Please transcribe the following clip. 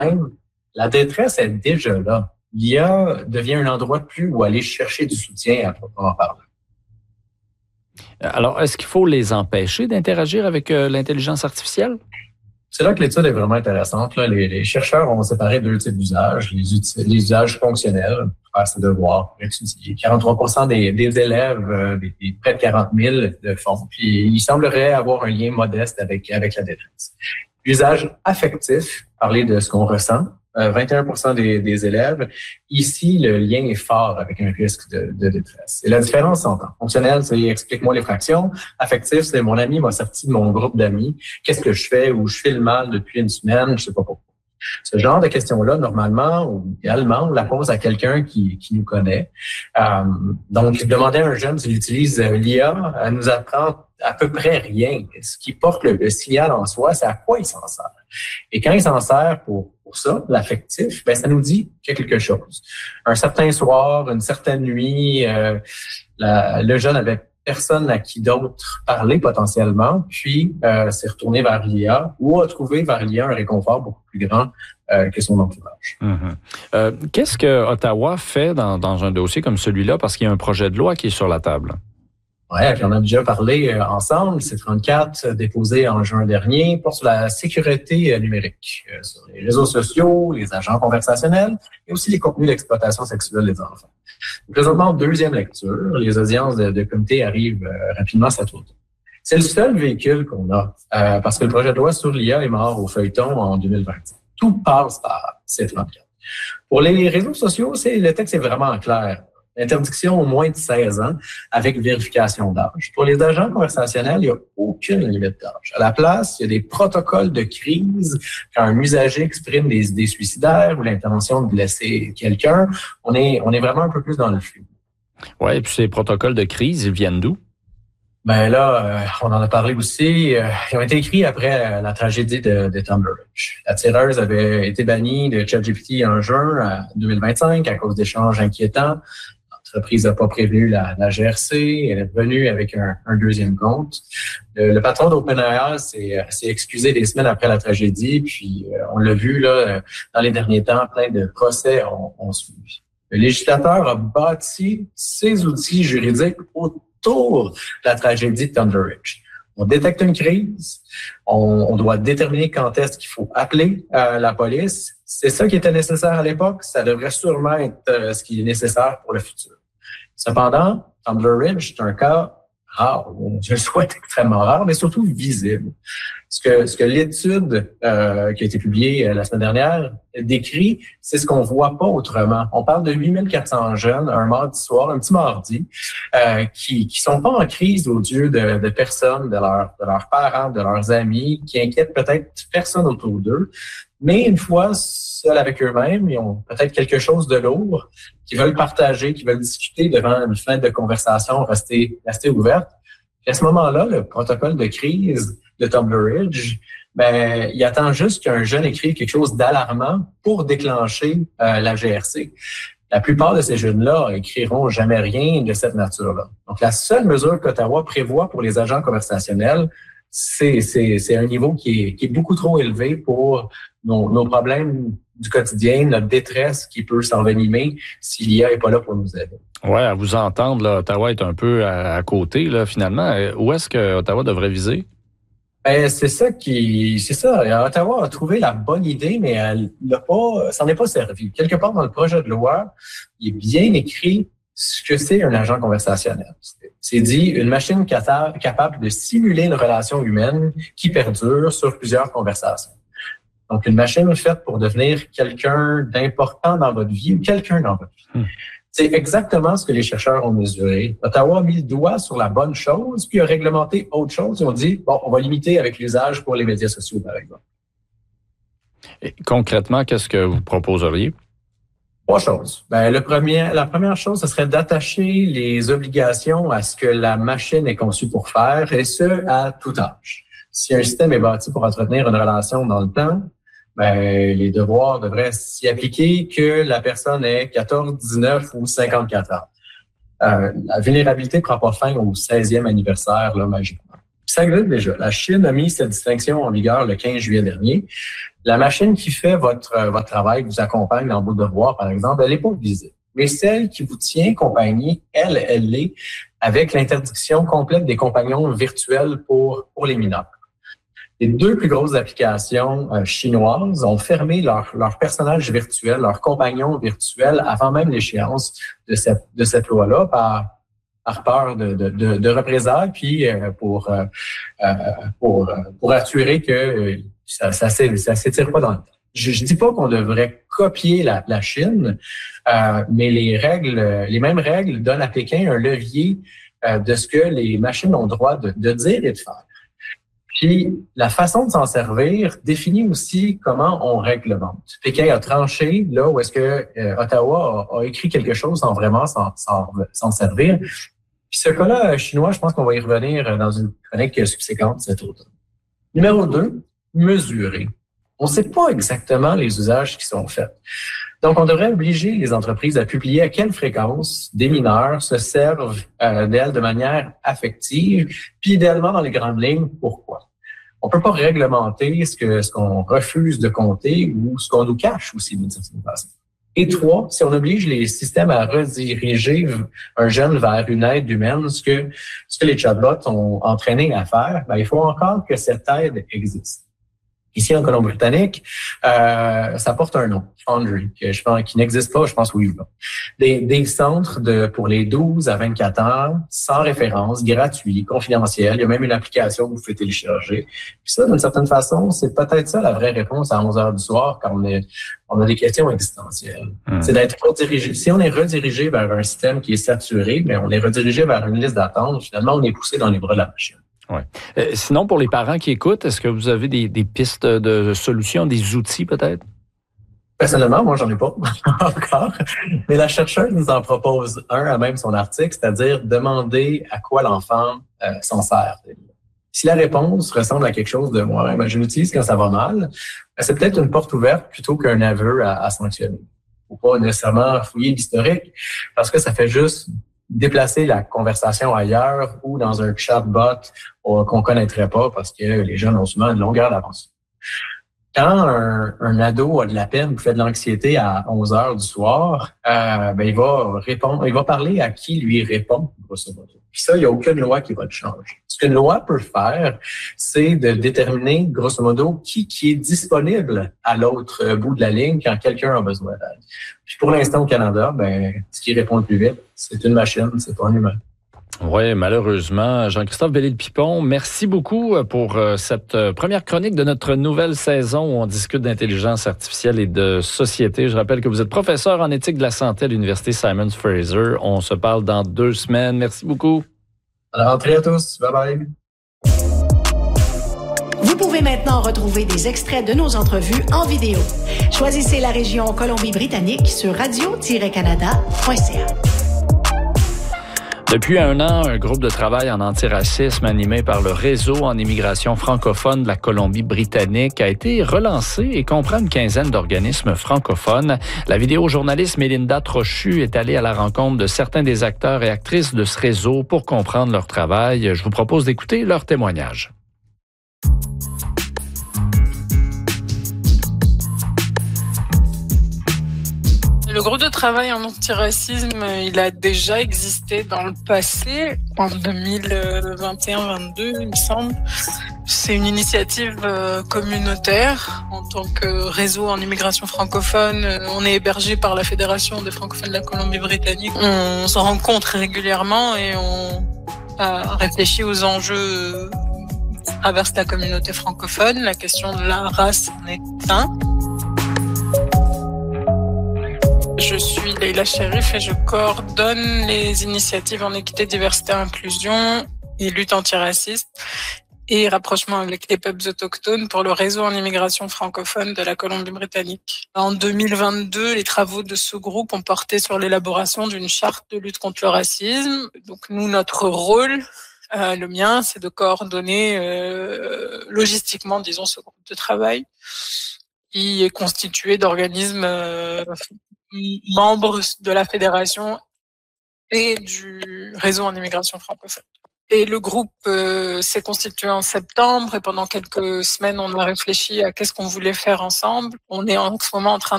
même, la détresse est déjà là. L'IA devient un endroit de plus où aller chercher du soutien à proprement parler. Alors, est-ce qu'il faut les empêcher d'interagir avec l'intelligence artificielle? C'est là que l'étude est vraiment intéressante. Là. Les chercheurs ont séparé deux types d'usages. Les usages fonctionnels, pour faire ses devoirs, pour étudier. 43% des élèves, des près de 40 000 le font. Puis il semblerait avoir un lien modeste avec la détresse. L'usage affectif, parler de ce qu'on ressent. 21% des élèves. Ici, le lien est fort avec un risque de détresse. Et la différence s'entend. Fonctionnel, c'est explique-moi les fractions. Affectif, c'est mon ami m'a sorti de mon groupe d'amis. Qu'est-ce que je fais ou je file mal depuis une semaine, je sais pas pourquoi. Ce genre de questions-là, normalement ou idéalement, on la pose à quelqu'un qui nous connaît. Donc, demander à un jeune s'il utilise l'IA, elle nous apprend à peu près rien. Ce qui porte le signal en soi, c'est à quoi il s'en sert. Et quand il s'en sert pour ça, l'affectif, ben ça nous dit qu'il y a quelque chose. Un certain soir, une certaine nuit, le jeune avait personne à qui d'autre parler potentiellement, puis s'est retourné vers l'IA ou a trouvé vers l'IA un réconfort beaucoup plus grand que son entourage. Qu'est-ce que Ottawa fait dans un dossier comme celui-là? Parce qu'il y a un projet de loi qui est sur la table. Oui, puis on a déjà parlé ensemble. C-34, déposé en juin dernier, porte sur la sécurité numérique, sur les réseaux sociaux, les agents conversationnels et aussi les contenus d'exploitation sexuelle des enfants. Présentement, en deuxième lecture, les audiences de comité arrivent rapidement cet automne. C'est le seul véhicule qu'on a, parce que le projet de loi sur l'IA est mort au feuilleton en 2020. Tout passe par C-34. Pour les réseaux sociaux, le texte est vraiment clair. Interdiction au moins de 16 ans avec vérification d'âge. Pour les agents conversationnels, il n'y a aucune limite d'âge. À la place, il y a des protocoles de crise. Quand un usager exprime des idées suicidaires ou l'intention de blesser quelqu'un, on est vraiment un peu plus dans le flou. Oui, et puis ces protocoles de crise, ils viennent d'où? Ben là, on en a parlé aussi. Ils ont été écrits après la tragédie de Tumbler Ridge. La tireuse avait été bannie de ChatGPT en juin 2025 à cause d'échanges inquiétants. L'entreprise n'a pas prévenu la GRC. Elle est revenue avec un deuxième compte. Le patron d'OpenAI s'est excusé des semaines après la tragédie. Puis, on l'a vu là dans les derniers temps, plein de procès ont suivi. Le législateur a bâti ses outils juridiques autour de la tragédie de Tumbler Ridge. On détecte une crise, on doit déterminer quand est-ce qu'il faut appeler la police. C'est ça qui était nécessaire à l'époque. Ça devrait sûrement être ce qui est nécessaire pour le futur. Cependant, Tumbler Ridge, c'est un cas rare, je le souhaite extrêmement rare, mais surtout visible. Ce que l'étude qui a été publiée la semaine dernière décrit, c'est ce qu'on voit pas autrement. On parle de 8400 jeunes un mardi soir, un petit mardi, qui sont pas en crise aux yeux de personne, de leurs parents, de leurs amis, qui inquiètent peut-être personne autour d'eux. Mais une fois seuls avec eux-mêmes, ils ont peut-être quelque chose de lourd qu'ils veulent partager, qu'ils veulent discuter devant une fenêtre de conversation rester ouverte. Puis à ce moment-là, le protocole de crise de Tumbler Ridge, ben, il attend juste qu'un jeune écrive quelque chose d'alarmant pour déclencher la GRC. La plupart de ces jeunes-là écriront jamais rien de cette nature-là. Donc, la seule mesure qu'Ottawa prévoit pour les agents conversationnels, c'est un niveau qui est beaucoup trop élevé pour nos problèmes du quotidien, notre détresse qui peut s'envenimer si l'IA n'est pas là pour nous aider. Oui, à vous entendre, là, Ottawa est un peu à côté, là, finalement. Où est-ce que Ottawa devrait viser? Ben, c'est ça. Ottawa a trouvé la bonne idée, mais elle s'en est pas servi. Quelque part dans le projet de loi, il est bien écrit ce que c'est un agent conversationnel. C'est dit une machine capable de simuler une relation humaine qui perdure sur plusieurs conversations. Donc, une machine faite pour devenir quelqu'un d'important dans votre vie ou quelqu'un dans votre vie. C'est exactement ce que les chercheurs ont mesuré. Ottawa a mis le doigt sur la bonne chose, puis a réglementé autre chose. Ils ont dit, bon, on va limiter avec l'usage pour les médias sociaux, par exemple. Et concrètement, qu'est-ce que vous proposeriez? 3 choses. Ben, la première chose, ce serait d'attacher les obligations à ce que la machine est conçue pour faire, et ce, à tout âge. Si un système est bâti pour entretenir une relation dans le temps, ben, les devoirs devraient s'y appliquer que la personne ait 14, 19 ou 54 ans. La vulnérabilité ne prend pas fin au 16e anniversaire, là, magiquement. Ça existe déjà. La Chine a mis cette distinction en vigueur le 15 juillet dernier. La machine qui fait votre travail, qui vous accompagne dans vos devoirs, par exemple, elle n'est pas visible. Mais celle qui vous tient compagnie, elle l'est, avec l'interdiction complète des compagnons virtuels pour les mineurs. Les deux plus grosses applications chinoises ont fermé leur personnage virtuel, leur compagnon virtuel avant même l'échéance de cette loi-là par peur de représailles, puis pour assurer que ça s'étire pas dans le temps. Je dis pas qu'on devrait copier la Chine, mais les mêmes règles donnent à Pékin un levier de ce que les machines ont le droit de dire et de faire. Puis, la façon de s'en servir définit aussi comment on réglemente. Pékin a tranché là où est-ce que Ottawa a écrit quelque chose sans vraiment s'en servir. Puis ce cas-là chinois, je pense qu'on va y revenir dans une chronique subséquente cet automne. Numéro 2, mesurer. On ne sait pas exactement les usages qui sont faits. Donc, on devrait obliger les entreprises à publier à quelle fréquence des mineurs se servent d'elles de manière affective, puis idéalement dans les grandes lignes, pourquoi. On peut pas réglementer ce qu'on refuse de compter ou ce qu'on nous cache aussi d'une certaine façon. Et 3, si on oblige les systèmes à rediriger un jeune vers une aide humaine, ce que les chatbots ont entraîné à faire, il faut encore que cette aide existe. Ici, en Colombie-Britannique, ça porte un nom, Foundry, qui n'existe pas, je pense, oui ou non. Des centres pour les 12 à 24 ans, sans référence, gratuits, confidentiels. Il y a même une application que vous pouvez télécharger. Puis ça, d'une certaine façon, c'est peut-être ça la vraie réponse à 11 heures du soir quand on a des questions existentielles. C'est d'être redirigé. Si on est redirigé vers un système qui est saturé, mais on est redirigé vers une liste d'attente, finalement, on est poussé dans les bras de la machine. Ouais. Sinon, pour les parents qui écoutent, est-ce que vous avez des pistes de solutions, des outils peut-être? Personnellement, moi, j'en ai pas encore. Mais la chercheuse nous en propose un à même son article, c'est-à-dire demander à quoi l'enfant s'en sert. Si la réponse ressemble à quelque chose de moi, je l'utilise quand ça va mal, c'est peut-être une porte ouverte plutôt qu'un aveu à sanctionner. Faut pas nécessairement fouiller l'historique parce que ça fait juste déplacer la conversation ailleurs ou dans un chatbot qu'on connaîtrait pas parce que les jeunes ont souvent une longueur d'avance. Quand un ado a de la peine ou fait de l'anxiété à 11 heures du soir, il va parler à qui lui répond, grosso modo. Puis ça, il n'y a aucune loi qui va le changer. Ce qu'une loi peut faire, c'est de déterminer, grosso modo, qui est disponible à l'autre bout de la ligne quand quelqu'un a besoin d'aide. Puis pour l'instant, au Canada, ce qui répond le plus vite, c'est une machine, c'est pas un humain. Oui, malheureusement. Jean-Christophe Bellil-Pipon, merci beaucoup pour cette première chronique de notre nouvelle saison où on discute d'intelligence artificielle et de société. Je rappelle que vous êtes professeur en éthique de la santé à l'Université Simon Fraser. On se parle dans 2 semaines. Merci beaucoup. À la rentrée à tous. Bye-bye. Vous pouvez maintenant retrouver des extraits de nos entrevues en vidéo. Choisissez la région Colombie-Britannique sur radio-canada.ca. Depuis 1 an, un groupe de travail en antiracisme animé par le Réseau en immigration francophone de la Colombie-Britannique a été relancé et comprend une quinzaine d'organismes francophones. La vidéojournaliste Mélinda Trochu est allée à la rencontre de certains des acteurs et actrices de ce réseau pour comprendre leur travail. Je vous propose d'écouter leur témoignage. Le groupe de travail en antiracisme, il a déjà existé dans le passé, en 2021-22, il me semble. C'est une initiative communautaire en tant que réseau en immigration francophone. On est hébergé par la Fédération des francophones de la Colombie-Britannique. On se rencontre régulièrement et on réfléchit aux enjeux qui traversent la communauté francophone. La question de la race en est un. Je suis Leïla Cherif et je coordonne les initiatives en équité, diversité, inclusion et lutte antiraciste et rapprochement avec les peuples autochtones pour le réseau en immigration francophone de la Colombie-Britannique. En 2022, les travaux de ce groupe ont porté sur l'élaboration d'une charte de lutte contre le racisme. Donc nous, notre rôle, le mien, c'est de coordonner logistiquement, disons, ce groupe de travail qui est constitué d'organismes membres de la fédération et du réseau en immigration francophone. Et le groupe s'est constitué en septembre et pendant quelques semaines, on a réfléchi à qu'est-ce qu'on voulait faire ensemble. On est en ce moment en train